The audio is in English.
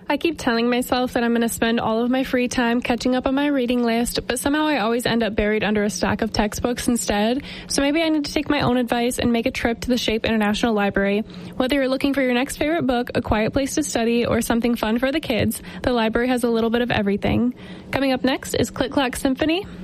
I keep telling myself that I'm going to spend all of my free time catching up on my reading list, but somehow I always end up buried under a stack of textbooks instead. So maybe I need to take my own advice and make a trip to the Shape International Library. Whether you're looking for your next favorite book, a quiet place to study, or something fun for the kids, the library has a little bit of everything. Coming up next is Click Clack Symphony.